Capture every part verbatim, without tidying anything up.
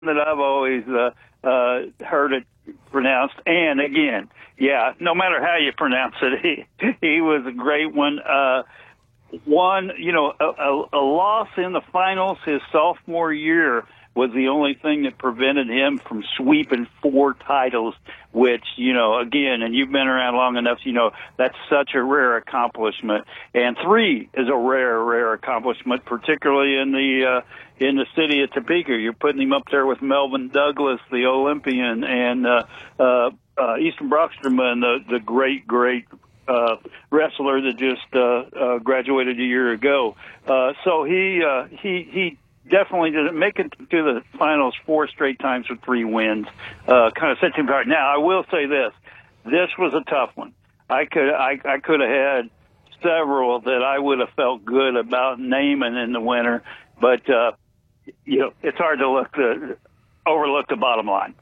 that I've always uh, uh, heard it pronounced. And again, yeah, no matter how you pronounce it, he he was a great one. Uh, one, you know, a, a, a loss in the finals his sophomore year was the only thing that prevented him from sweeping four titles, which, you know, again, and you've been around long enough, you know, that's such a rare accomplishment. And three is a rare, rare accomplishment, particularly in the, uh, in the city of Topeka. You're putting him up there with Melvin Douglas, the Olympian, and, uh, uh, uh, Easton Brocksterman, the, the great, great, uh, wrestler that just, uh, uh, graduated a year ago. Uh, so he, uh, he, he, definitely didn't make it to the finals four straight times with three wins. Uh, kind of sets him apart. Now, I will say this. This was a tough one. I could, I, I could have had several that I would have felt good about naming in the winter, but, uh, you know, it's hard to look the, overlook the bottom line.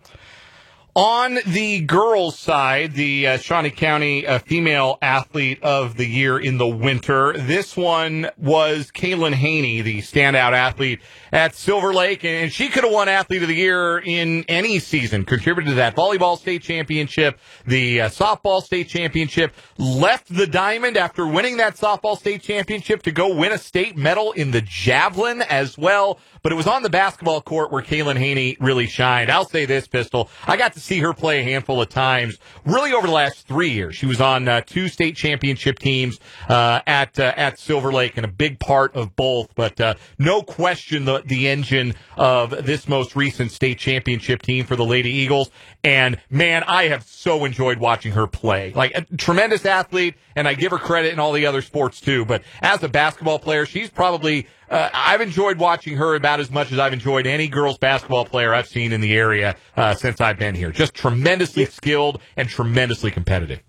On the girls' side, the uh, Shawnee County uh, Female Athlete of the Year in the winter, this one was Kaylin Haney, the standout athlete at Silver Lake, and she could have won Athlete of the Year in any season, contributed to that volleyball state championship, the uh, softball state championship, left the diamond after winning that softball state championship to go win a state medal in the javelin as well. But it was on the basketball court where Kaylin Haney really shined. I'll say this, Pistol. I got to see her play a handful of times, really over the last three years. She was on uh, two state championship teams uh, at uh, at Silver Lake, and a big part of both. But uh, no question, the the engine of this most recent state championship team for the Lady Eagles. And man, I have so enjoyed watching her play. Like a tremendous athlete, and I give her credit in all the other sports too. But as a basketball player, she's probably. Uh, I've enjoyed watching her about as much as I've enjoyed any girls basketball player I've seen in the area uh, since I've been here. Just tremendously skilled and tremendously competitive.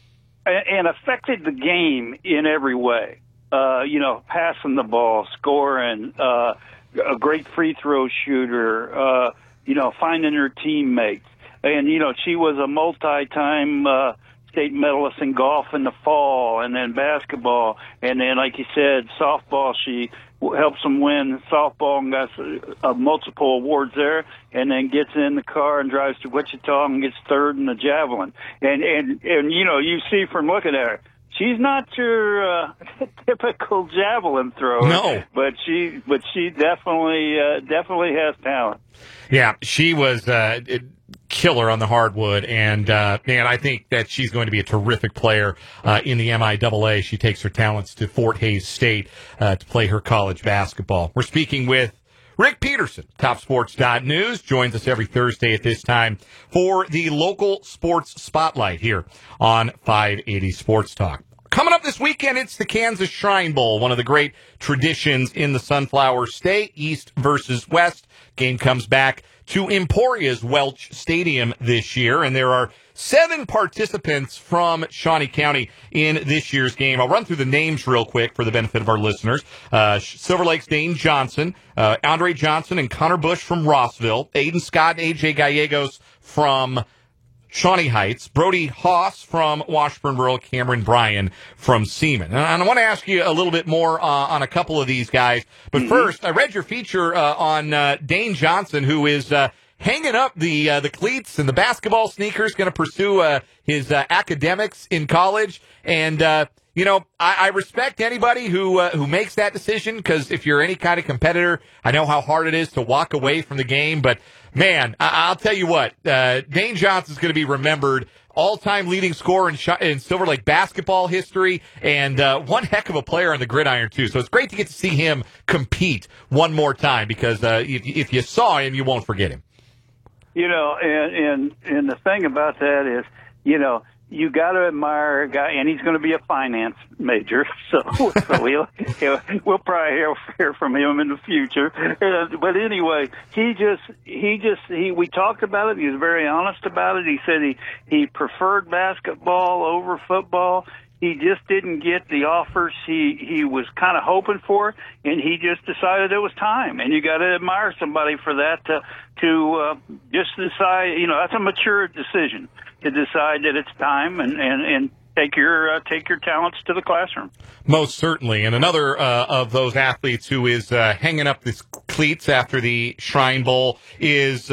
And affected the game in every way. Uh, you know, passing the ball, scoring, uh, a great free throw shooter, uh, you know, finding her teammates. And, you know, she was a multi-time uh, state medalist in golf in the fall, and then basketball. And then, like you said, softball, she helps them win softball and got uh, multiple awards there, and then gets in the car and drives to Wichita and gets third in the javelin. And, and, and you know, you see from looking at her, she's not your uh, typical javelin thrower. No. But she, but she definitely, uh, definitely has talent. Yeah, she was uh, it, killer on the hardwood, and uh, man, I think that she's going to be a terrific player uh, in the M I A A. She takes her talents to Fort Hays State uh, to play her college basketball. We're speaking with Rick Peterson, Top Sports dot News, joins us every Thursday at this time for the local sports spotlight here on five eighty Sports Talk. Coming up this weekend, it's the Kansas Shrine Bowl, one of the great traditions in the Sunflower State, East versus West. Game comes back to Emporia's Welch Stadium this year, and there are seven participants from Shawnee County in this year's game. I'll run through the names real quick for the benefit of our listeners. Uh, Silver Lake's Dane Johnson, uh, Andre Johnson and Connor Bush from Rossville, Aiden Scott and A J Gallegos from Shawnee Heights, Brody Haas from Washburn Rural, Cameron Bryan from Seaman. And I want to ask you a little bit more uh, on a couple of these guys. But mm-hmm. first, I read your feature uh, on uh, Dane Johnson, who is uh, hanging up the uh, the cleats and the basketball sneakers, going to pursue uh, his uh, academics in college. And, uh, you know, I, I respect anybody who uh, who makes that decision, because if you're any kind of competitor, I know how hard it is to walk away from the game. But man, I- I'll tell you what, uh, Dane Johnson's going to be remembered, all-time leading scorer in, Sh- in Silver Lake basketball history, and uh, one heck of a player on the gridiron, too. So it's great to get to see him compete one more time, because uh, if, if you saw him, you won't forget him. You know, and, and, and the thing about that is, you know, you got to admire a guy, and he's going to be a finance major, so, so we'll, we'll probably hear, hear from him in the future. Uh, but anyway, he just, he just, he, we talked about it. He was very honest about it. He said he, he preferred basketball over football. He just didn't get the offers he, he was kind of hoping for, and he just decided it was time. And you got to admire somebody for that, to, to, uh, just decide, you know, that's a mature decision, to decide that it's time and, and, and take your uh, take your talents to the classroom. Most certainly. And another uh, of those athletes who is uh, hanging up his cleats after the Shrine Bowl is